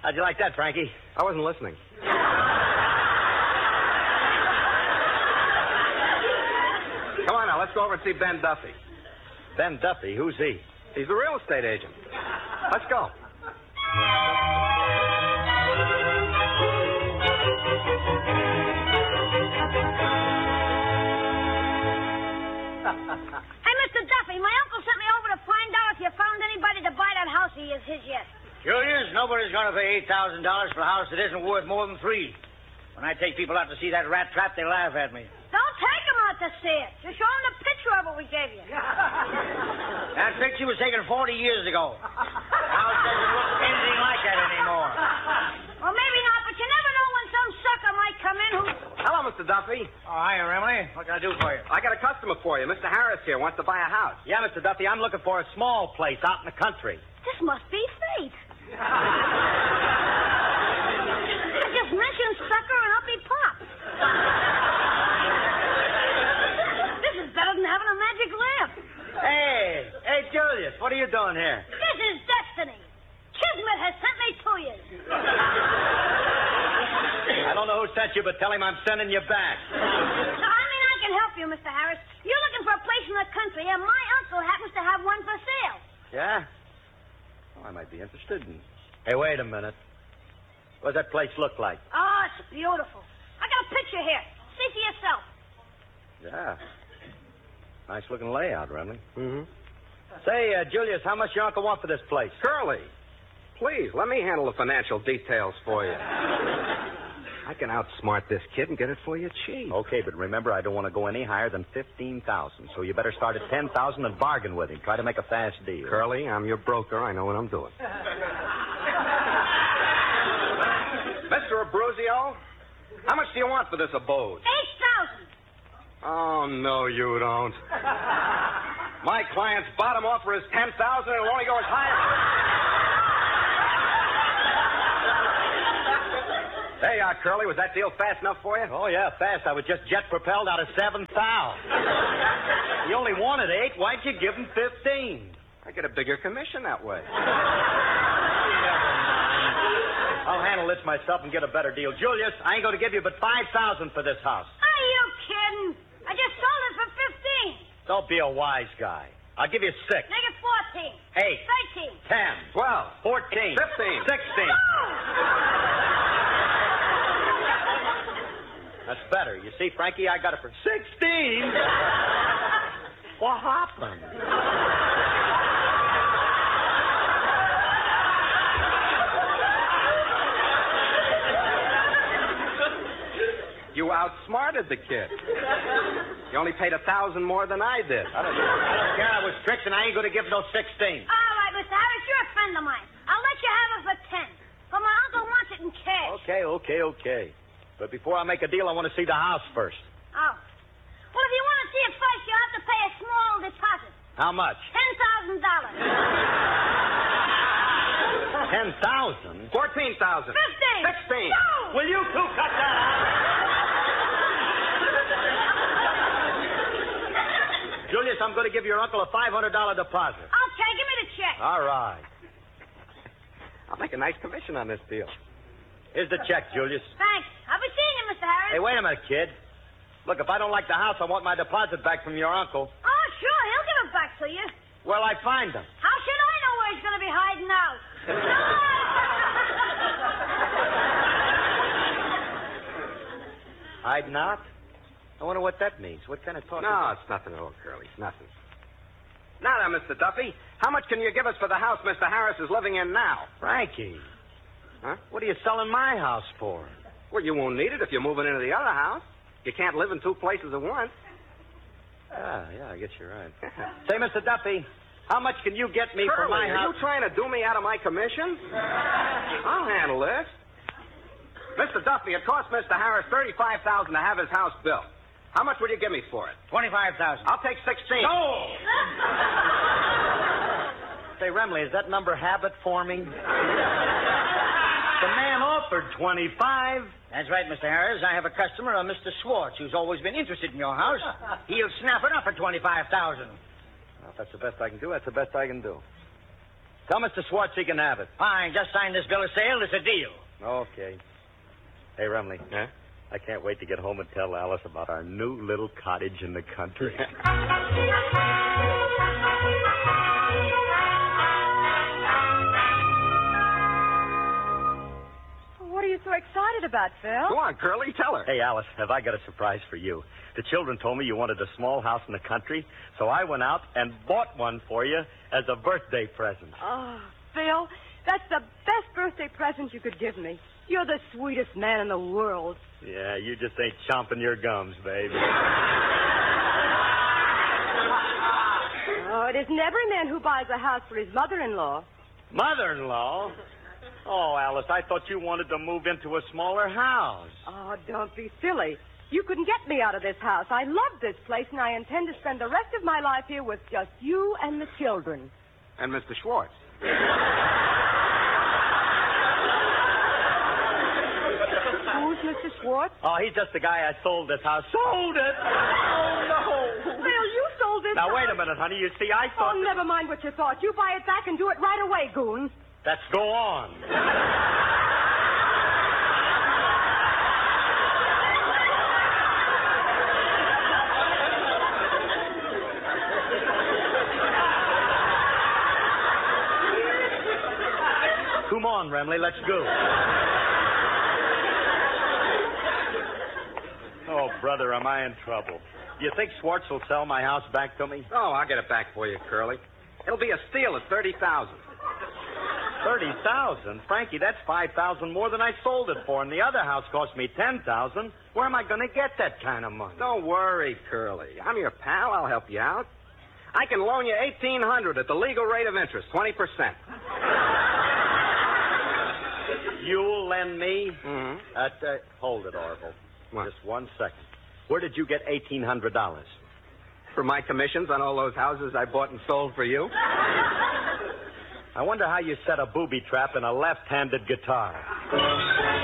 How'd you like that, Frankie? I wasn't listening. Come on now, let's go over and see Ben Duffy. Ben Duffy? Who's he? He's the real estate agent. Let's go. Hey, Mr. Duffy, my uncle sent me over to find out if you found anybody to buy that house of his yet. Julius, nobody's going to pay $8,000 for a house that isn't worth more than $3. When I take people out to see that rat trap, they laugh at me. Don't take them out to see it. Just show them the picture of it we gave you. That picture was taken 40 years ago. The house doesn't look anything like that anymore. Well, maybe not, but you never know when some sucker might come in who... Hello, Mr. Duffy. Oh, hiya, Remley. What can I do for you? I got a customer for you. Mr. Harris here wants to buy a house. Yeah, Mr. Duffy, I'm looking for a small place out in the country. This must be fate. I just mentioned sucker and up he pops. This is better than having a magic lamp. Hey, Julius, what are you doing here? This is destiny. Kismet has sent me to you. I don't know who sent you, but tell him I'm sending you back. I can help you, Mr. Harris. You're looking for a place in the country, and my uncle happens to have one for sale. Yeah? Oh, I might be interested in... Hey, wait a minute. What does that place look like? Oh, it's beautiful. I got a picture here. See for yourself. Yeah. Nice looking layout, Remley. Mm-hmm. Say, Julius, how much your uncle want for this place? Curly, please, let me handle the financial details for you. I can outsmart this kid and get it for you cheap. Okay, but remember, I don't want to go any higher than $15,000, so you better start at $10,000 and bargain with him. Try to make a fast deal. Curly, I'm your broker. I know what I'm doing. Mr. Abruzio, how much do you want for this abode? $8,000. Oh, no, you don't. My client's bottom offer is $10,000 and it'll only go as high as... Hey, Curly, was that deal fast enough for you? Oh, yeah, fast. I was just jet-propelled out of 7,000. You only wanted 8. Why'd you give him 15? I get a bigger commission that way. I'll handle this myself and get a better deal. Julius, I ain't going to give you but $5,000 for this house. Are you kidding? I just sold it for 15. Don't be a wise guy. I'll give you 6. Make it 14. 8. 13. 10. 12. 14. 15. 16. That's better. You see, Frankie, I got it for 16. What happened? You outsmarted the kid. You only paid $1,000 more than I did. I don't care. I was tricked, and I ain't going to give no 16. All right, Mr. Harris, you're a friend of mine. I'll let you have it for 10. But my uncle wants it in cash. Okay. But before I make a deal, I want to see the house first. Oh. Well, if you want to see it first, you'll have to pay a small deposit. How much? $10,000. 10,000? 14,000. 15. 16. No! Will you two cut that out? Julius, I'm going to give your uncle a $500 deposit. Okay, give me the check. All right. I'll make a nice commission on this deal. Here's the check, Julius. Thanks. I'll be seeing you, Mr. Harris. Hey, wait a minute, kid. Look, if I don't like the house, I want my deposit back from your uncle. Oh, sure. He'll give it back to you. Well, I find him. How should I know where he's going to be hiding out? Hide not? I wonder what that means. What kind of talk is No, that? it's nothing at all, Curly. It's nothing. Now then, Mr. Duffy, how much can you give us for the house Mr. Harris is living in now? Frankie, Huh? what are you selling my house for? Well, you won't need it if you're moving into the other house. You can't live in 2 places at once. Yeah, I guess you're right. Say, Mr. Duffy, how much can you get me for Curly, my are house? you trying to do me out of my commission? I'll handle this. Mr. Duffy, it cost Mr. Harris $35,000 to have his house built. How much would you give me for it? $25,000. I'll take 16. No! Say, Remley, is that number habit forming? The man offered 25. That's right, Mr. Harris. I have a customer, a Mr. Schwartz, who's always been interested in your house. He'll snap it up for $25,000. Well, if that's the best I can do, that's the best I can do. Tell Mr. Schwartz he can have it. Fine, just sign this bill of sale. It's a deal. Okay. Hey, Remley. Huh? I can't wait to get home and tell Alice about our new little cottage in the country. What are you so excited about, Phil? Go on, Curly, tell her. Hey, Alice, have I got a surprise for you? The children told me you wanted a small house in the country, so I went out and bought one for you as a birthday present. Oh, Phil, that's the best birthday present you could give me. You're the sweetest man in the world. Yeah, you just ain't chomping your gums, baby. Oh, it isn't every man who buys a house for his mother-in-law. Mother-in-law? Oh, Alice, I thought you wanted to move into a smaller house. Oh, don't be silly. You couldn't get me out of this house. I love this place, and I intend to spend the rest of my life here with just you and the children. And Mr. Schwartz. Who's Mr. Schwartz? Oh, he's just the guy I sold this house. Sold it? Oh, no. Phil, you sold this Now, house. wait a minute, honey. You see, I thought... Oh, never mind what you thought. You buy it back and do it right away, goon. Let's go on. Come on, Remley, let's go. Oh, brother, am I in trouble? You think Schwartz will sell my house back to me? Oh, I'll get it back for you, Curly. It'll be a steal at $30,000. 30,000? Frankie, that's 5,000 more than I sold it for, and the other house cost me 10,000. Where am I going to get that kind of money? Don't worry, Curly. I'm your pal. I'll help you out. I can loan you $1,800 at the legal rate of interest, 20%. You'll lend me? Mm-hmm. Hold it, Orville. What? Just 1 second. Where did you get $1,800? For my commissions on all those houses I bought and sold for you. I wonder how you set a booby trap in a left-handed guitar.